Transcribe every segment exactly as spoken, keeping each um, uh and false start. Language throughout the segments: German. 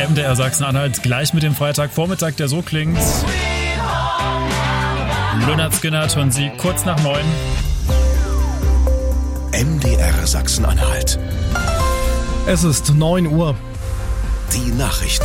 M D R Sachsen-Anhalt gleich mit dem Freitagvormittag, der so klingt. Lynyrd Skynyrd hören Sie kurz nach neun. M D R Sachsen-Anhalt. Es ist neun Uhr. Die Nachrichten.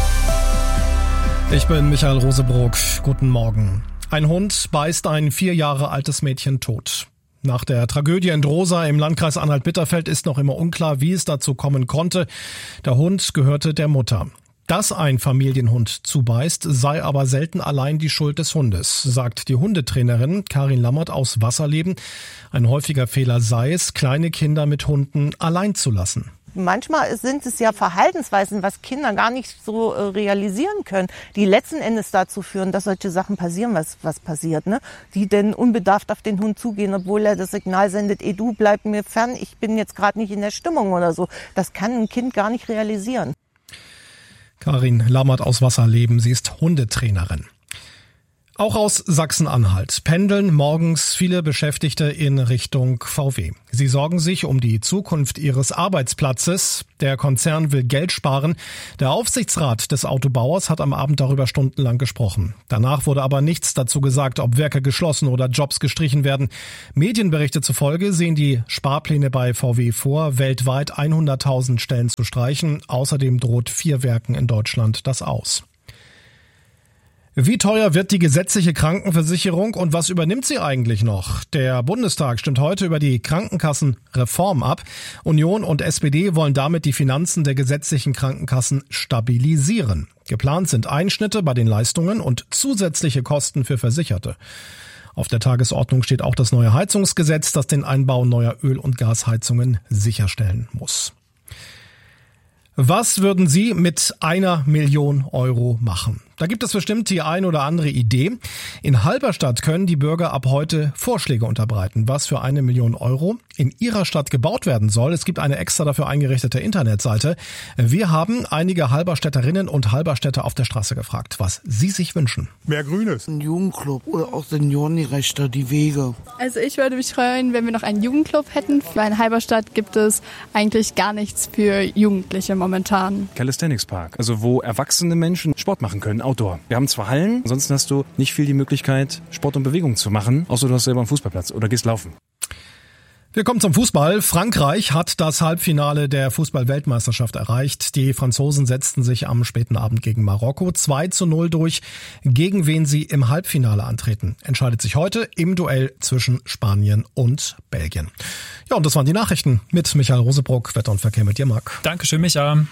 Ich bin Michael Rosebrock. Guten Morgen. Ein Hund beißt ein vier Jahre altes Mädchen tot. Nach der Tragödie in Drosa im Landkreis Anhalt-Bitterfeld ist noch immer unklar, wie es dazu kommen konnte. Der Hund gehörte der Mutter. Dass ein Familienhund zubeißt, sei aber selten allein die Schuld des Hundes, sagt die Hundetrainerin Karin Lammert aus Wasserleben. Ein häufiger Fehler sei es, kleine Kinder mit Hunden allein zu lassen. Manchmal sind es ja Verhaltensweisen, was Kinder gar nicht so äh, realisieren können, die letzten Endes dazu führen, dass solche Sachen passieren, was, was passiert, ne? Die denn unbedarft auf den Hund zugehen, obwohl er das Signal sendet, ey, du bleib mir fern, ich bin jetzt gerade nicht in der Stimmung oder so. Das kann ein Kind gar nicht realisieren. Karin Lammert aus Wasserleben, sie ist Hundetrainerin. Auch aus Sachsen-Anhalt pendeln morgens viele Beschäftigte in Richtung V W. Sie sorgen sich um die Zukunft ihres Arbeitsplatzes. Der Konzern will Geld sparen. Der Aufsichtsrat des Autobauers hat am Abend darüber stundenlang gesprochen. Danach wurde aber nichts dazu gesagt, ob Werke geschlossen oder Jobs gestrichen werden. Medienberichte zufolge sehen die Sparpläne bei V W vor, weltweit hunderttausend Stellen zu streichen. Außerdem droht vier Werken in Deutschland das aus. Wie teuer wird die gesetzliche Krankenversicherung und was übernimmt sie eigentlich noch? Der Bundestag stimmt heute über die Krankenkassenreform ab. Union und S P D wollen damit die Finanzen der gesetzlichen Krankenkassen stabilisieren. Geplant sind Einschnitte bei den Leistungen und zusätzliche Kosten für Versicherte. Auf der Tagesordnung steht auch das neue Heizungsgesetz, das den Einbau neuer Öl- und Gasheizungen sicherstellen muss. Was würden Sie mit einer Million Euro machen? Da gibt es bestimmt die ein oder andere Idee. In Halberstadt können die Bürger ab heute Vorschläge unterbreiten, was für eine Million Euro in ihrer Stadt gebaut werden soll. Es gibt eine extra dafür eingerichtete Internetseite. Wir haben einige Halberstädterinnen und Halberstädter auf der Straße gefragt, was sie sich wünschen. Mehr Grünes. Ein Jugendclub oder auch Seniorengerechter, die Wege. Also ich würde mich freuen, wenn wir noch einen Jugendclub hätten. Weil in Halberstadt gibt es eigentlich gar nichts für Jugendliche momentan. Calisthenics Park, also wo erwachsene Menschen Sport machen können, Outdoor. Wir haben zwar Hallen, ansonsten hast du nicht viel die Möglichkeit, Sport und Bewegung zu machen, außer du hast selber einen Fußballplatz oder gehst laufen. Wir kommen zum Fußball. Frankreich hat das Halbfinale der Fußball-Weltmeisterschaft erreicht. Die Franzosen setzten sich am späten Abend gegen Marokko zwei zu null durch, gegen wen sie im Halbfinale antreten. Entscheidet sich heute im Duell zwischen Spanien und Belgien. Ja, und das waren die Nachrichten mit Michael Rosebrock, Wetter und Verkehr mit dir, Marc. Dankeschön, Micha.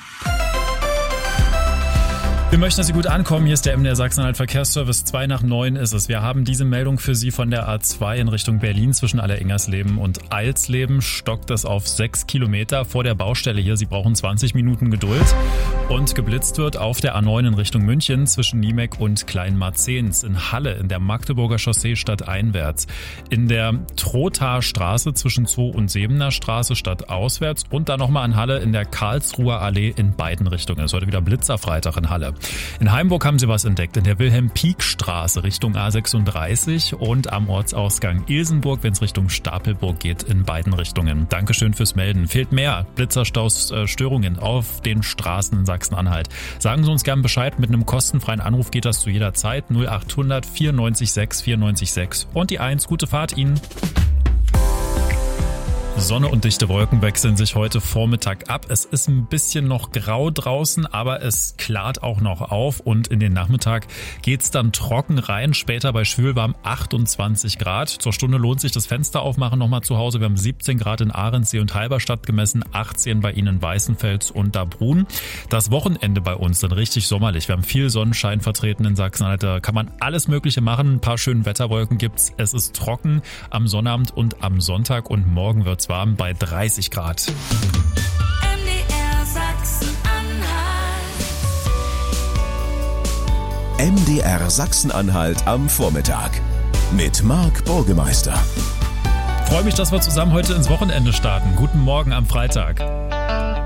Wir möchten, dass Sie gut ankommen. Hier ist der M D R Sachsen-Anhalt Verkehrsservice. zwei nach neun ist es. Wir haben diese Meldung für Sie von der A zwei in Richtung Berlin zwischen Allerengersleben und Eilsleben. Stockt es auf sechs Kilometer vor der Baustelle hier. Sie brauchen zwanzig Minuten Geduld. Und geblitzt wird auf der A neun in Richtung München zwischen Niemek und Kleinmarzens. In Halle in der Magdeburger Chaussee stadteinwärts. In der Trothaer Straße zwischen Zoo und Sebener Straße stadtauswärts. Und dann nochmal in Halle in der Karlsruher Allee in beiden Richtungen. Es ist heute wieder Blitzerfreitag in Halle. In Haimburg haben sie was entdeckt, in der Wilhelm-Pieck-Straße Richtung A sechsunddreißig und am Ortsausgang Ilsenburg, wenn es Richtung Stapelburg geht, in beiden Richtungen. Dankeschön fürs Melden. Fehlt mehr Blitzerstaus-Störungen auf den Straßen in Sachsen-Anhalt. Sagen Sie uns gern Bescheid, mit einem kostenfreien Anruf geht das zu jeder Zeit. null achthundert vierundneunzig sechs vierundneunzig sechs und die eins. Gute Fahrt Ihnen. Sonne und dichte Wolken wechseln sich heute Vormittag ab. Es ist ein bisschen noch grau draußen, aber es klart auch noch auf und in den Nachmittag geht's dann trocken rein. Später bei schwülwarm achtundzwanzig Grad. Zur Stunde lohnt sich das Fenster aufmachen nochmal zu Hause. Wir haben siebzehn Grad in Ahrensee und Halberstadt gemessen, achtzehn bei Ihnen in Weißenfels und Dabrun. Das Wochenende bei uns dann richtig sommerlich. Wir haben viel Sonnenschein vertreten in Sachsen-Anhalt. Da kann man alles Mögliche machen. Ein paar schöne Wetterwolken gibt's. Es ist trocken am Sonnabend und am Sonntag und morgen wird's warm bei dreißig Grad. M D R Sachsen-Anhalt. M D R Sachsen-Anhalt am Vormittag mit Marc Burgemeister. Freue mich, dass wir zusammen heute ins Wochenende starten. Guten Morgen am Freitag.